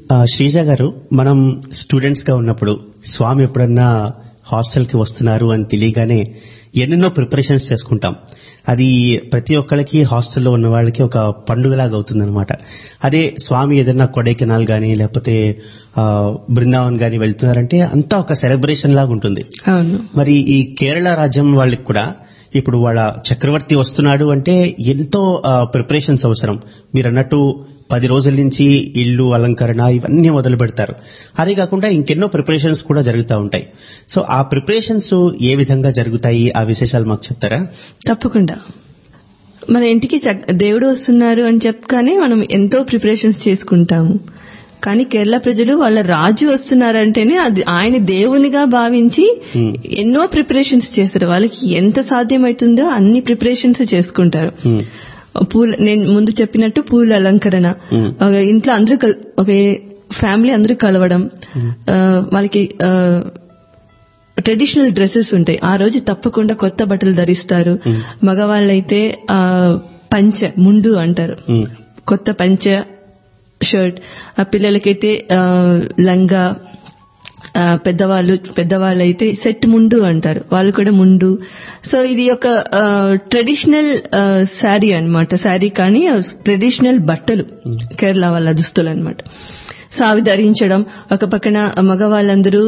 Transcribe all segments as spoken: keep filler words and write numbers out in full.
శ్రీజ గారు, మనం స్టూడెంట్స్ గా ఉన్నప్పుడు స్వామి ఎప్పుడన్నా హాస్టల్ కి వస్తున్నారు అని తెలియగానే ఎన్నెన్నో ప్రిపరేషన్స్ చేసుకుంటాం. అది ప్రతి ఒక్కరికి హాస్టల్లో ఉన్న వాళ్ళకి ఒక పండుగలాగా అవుతుందన్నమాట. అదే స్వామి ఏదైనా కొడైకెనాల్ గానీ లేకపోతే బృందావన్ గానీ వెళ్తున్నారంటే అంతా ఒక సెలబ్రేషన్ లాగా ఉంటుంది. మరి ఈ కేరళ రాజ్యం వాళ్ళకి కూడా ఇప్పుడు వాళ్ళ చక్రవర్తి వస్తున్నాడు అంటే ఎంతో ప్రిపరేషన్స్ అవసరం. మీరు అన్నట్టు పది రోజుల నుంచి ఇల్లు అలంకరణ ఇవన్నీ మొదలు పెడతారు. అదే కాకుండా ఇంకెన్నో ప్రిపరేషన్స్ కూడా జరుగుతూ ఉంటాయి. సో ఆ ప్రిపరేషన్స్ ఏ విధంగా జరుగుతాయి, ఆ విశేషాలు మాకు చెప్తారా? తప్పకుండా. మన ఇంటికి దేవుడు వస్తున్నారు అని చెప్పగానే మనం ఎంతో ప్రిపరేషన్స్ చేసుకుంటాము. కానీ కేరళ ప్రజలు వాళ్ళ రాజు వస్తున్నారంటేనే అది ఆయన దేవునిగా భావించి ఎన్నో ప్రిపరేషన్స్ చేస్తారు. వాళ్ళకి ఎంత సాధ్యమవుతుందో అన్ని ప్రిపరేషన్స్ చేసుకుంటారు. పూల నేను ముందు చెప్పినట్టు పూల అలంకరణ, ఇంట్లో అందరూ ఒక ఫ్యామిలీ అందరూ కలవడం, వాళ్ళకి ట్రెడిషనల్ డ్రెస్సెస్ ఉంటాయి. ఆ రోజు తప్పకుండా కొత్త బట్టలు ధరిస్తారు. మగవాళ్ళైతే ఆ పంచె ముండు అంటారు, కొత్త పంచె షర్ట్. ఆ పిల్లలకైతే లంగా, పెద్దవాళ్ళు పెద్దవాళ్ళైతే సెట్ ముండు అంటారు, వాళ్ళు కూడా ముండు. సో ఇది ఒక ట్రెడిషనల్ శారీ అన్నమాట. శారీ కానీ ట్రెడిషనల్ బట్టలు, కేరళ వాళ్ళ దుస్తులు అన్నమాట. సో అవి ధరించడం, ఒక పక్కన మగవాళ్ళందరూ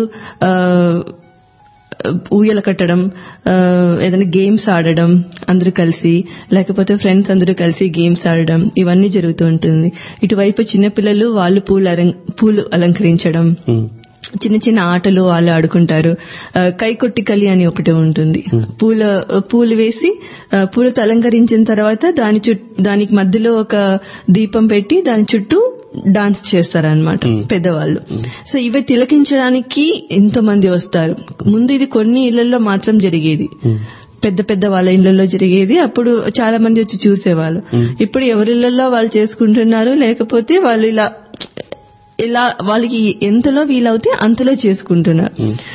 ఊయల కట్టడం, ఏదైనా గేమ్స్ ఆడడం అందరూ కలిసి, లేకపోతే ఫ్రెండ్స్ అందరూ కలిసి గేమ్స్ ఆడడం, ఇవన్నీ జరుగుతూ ఉంటుంది. ఇటువైపు చిన్నపిల్లలు వాళ్ళు పూలు పూలు అలంకరించడం, చిన్న చిన్న ఆటలు వాళ్ళు ఆడుకుంటారు. కైకొట్టికలి అని ఒకటి ఉంటుంది. పూల పూలు వేసి పూలతో అలంకరించిన తర్వాత దాని చుట్టూ దానికి మధ్యలో ఒక దీపం పెట్టి దాని చుట్టూ డాన్స్ చేస్తారనమాట పెద్దవాళ్ళు. సో ఇవి తిలకించడానికి ఎంతో మంది వస్తారు. ముందు ఇది కొన్ని ఇళ్లలో మాత్రం జరిగేది, పెద్ద పెద్ద వాళ్ళ ఇళ్లలో జరిగేది. అప్పుడు చాలా మంది వచ్చి చూసేవాళ్ళు. ఇప్పుడు ఎవరిళ్లలో వాళ్ళు చేసుకుంటున్నారు, లేకపోతే వాళ్ళు ఇలా ఇలా వాళ్ళకి ఎంతలో వీలవుతే అంతలో చేసుకుంటున్నారు.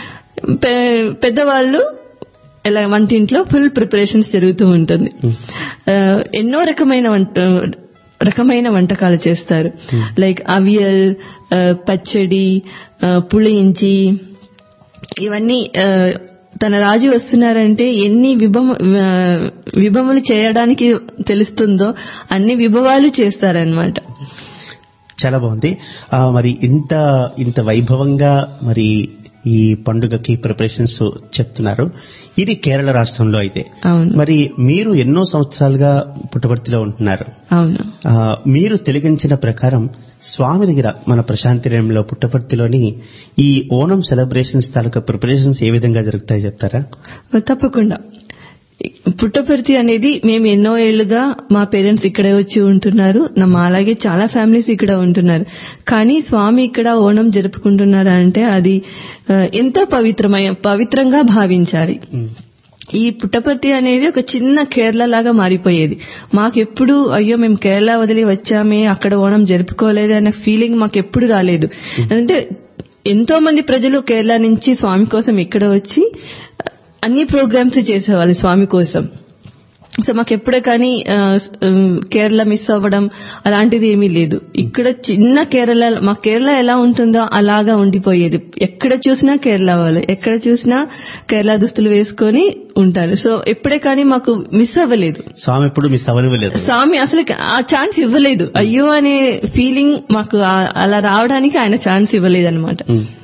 పెద్దవాళ్ళు ఇలా వంటింట్లో ఫుల్ ప్రిపరేషన్స్ జరుగుతూ ఉంటుంది. ఎన్నో రకమైన వంట రకమైన వంటకాలు చేస్తారు. లైక్ అవియల్, పచ్చడి, పుളിయించి, ఇవన్నీ తన రాజు వస్తున్నారంటే ఎన్ని విభవ విభవములు చేయడానికి తెలుస్తుందో అన్ని విభవాలు చేస్తారనమాట. చాలా బాగుంది. మరి ఇంత ఇంత వైభవంగా మరి ఈ పండుగకి ప్రిపరేషన్స్ చెప్తున్నారు. ఇది కేరళ రాష్ట్రంలో అయితే. మరి మీరు ఎన్నో సంవత్సరాలుగా పుట్టపర్తిలో ఉంటున్నారు. అవును. మీరు తెలిగించిన ప్రకారం స్వామి దగ్గర మన ప్రశాంతినిలయంలో పుట్టపర్తిలోని ఈ ఓణం సెలబ్రేషన్స్ తాలూకా ప్రిపరేషన్స్ ఏ విధంగా జరుగుతాయో చెప్తారా? తప్పకుండా. పుట్టపర్తి అనేది మేము ఎన్నో ఏళ్లుగా మా పేరెంట్స్ ఇక్కడే వచ్చి ఉంటున్నారు. మా అలాగే చాలా ఫ్యామిలీస్ ఇక్కడ ఉంటున్నారు. కానీ స్వామి ఇక్కడ ఓణం జరుపుకుంటున్నారా అంటే అది ఎంతో పవిత్రమై పవిత్రంగా భావించాలి. ఈ పుట్టపర్తి అనేది ఒక చిన్న కేరళ లాగా మారిపోయేది. మాకెప్పుడు అయ్యో మేము కేరళ వదిలి వచ్చామే, అక్కడ ఓణం జరుపుకోలేదు అనే ఫీలింగ్ మాకెప్పుడు రాలేదు. అంటే ఎంతో మంది ప్రజలు కేరళ నుంచి స్వామి కోసం ఇక్కడ వచ్చి అన్ని ప్రోగ్రామ్స్ చేసేవాళ్ళు స్వామి కోసం. సో మాకు ఎప్పుడే కానీ కేరళ మిస్ అవ్వడం అలాంటిది ఏమీ లేదు. ఇక్కడ చిన్న కేరళ, మా కేరళ ఎలా ఉంటుందో అలాగా ఉండిపోయేది. ఎక్కడ చూసినా కేరళ వాళ్ళు, ఎక్కడ చూసినా కేరళ దుస్తులు వేసుకొని ఉంటారు. సో ఎప్పుడే కానీ మాకు మిస్ అవ్వలేదు. స్వామి ఎప్పుడు మిస్ అవ్వలేదు. స్వామి అసలు ఆ ఛాన్స్ ఇవ్వలేదు. అయ్యో అనే ఫీలింగ్ మాకు అలా రావడానికి ఆయన ఛాన్స్ ఇవ్వలేదు అనమాట.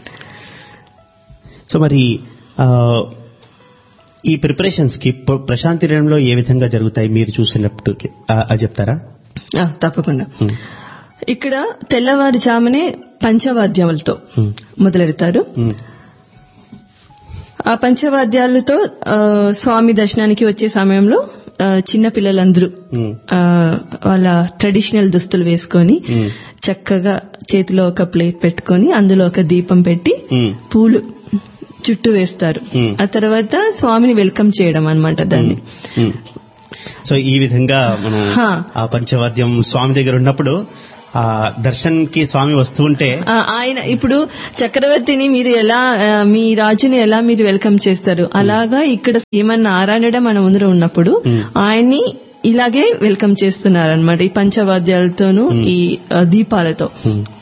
సో మరి ఈ ప్రిపరేషన్స్ కి ప్రశాంతినిలయంలో ఏ విధంగా జరుగుతాయి మీరు చూసినప్పుడు అది చెప్తారా? తప్పకుండా. ఇక్కడ తెల్లవారుజామునే పంచవాద్యాలతో మొదలెడతారు. ఆ పంచవాద్యాలతో స్వామి దర్శనానికి వచ్చే సమయంలో చిన్న పిల్లలందరూ వాళ్ళ ట్రెడిషనల్ దుస్తులు వేసుకొని చక్కగా చేతిలో ఒక ప్లేట్ పెట్టుకొని అందులో ఒక దీపం పెట్టి పూలు చుట్టూ వేస్తారు. ఆ తర్వాత స్వామిని వెల్కమ్ చేయడం అన్నమాట దాన్ని. సో ఈ విధంగా మనం ఆ పంచవాద్యం స్వామి దగ్గర ఉన్నప్పుడు ఆ దర్శన్ కి స్వామి వస్తూ ఉంటే ఆయన ఇప్పుడు చక్రవర్తిని మీరు ఎలా, మీ రాజుని ఎలా మీరు వెల్కమ్ చేస్తారు, అలాగా ఇక్కడ ఏమన్నా నారాయణుడ మన ముందర ఉన్నప్పుడు ఆయన్ని ఇలాగే వెల్కమ్ చేస్తున్నారు అనమాట, ఈ పంచవాద్యాలతోనూ ఈ దీపాలతో.